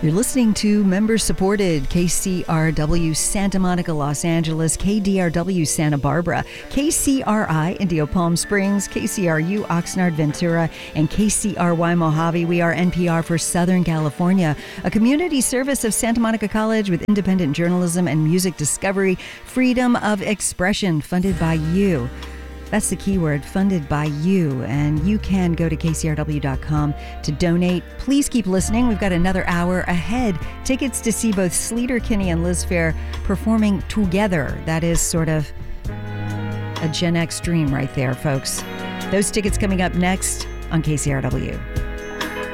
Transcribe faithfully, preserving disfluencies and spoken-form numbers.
You're listening to member-supported K C R W Santa Monica, Los Angeles, K D R W Santa Barbara, K C R I Indio Palm Springs, K C R U Oxnard Ventura, and K C R Y Mojave. We are N P R for Southern California, a community service of Santa Monica College with independent journalism and music discovery, freedom of expression, funded by you. That's the key word, funded by you. And you can go to K C R W dot com to donate. Please keep listening. We've got another hour ahead. Tickets to see both Sleater Kinney and Liz Phair performing together. That is sort of a Gen X dream right there, folks. Those tickets coming up next on K C R W.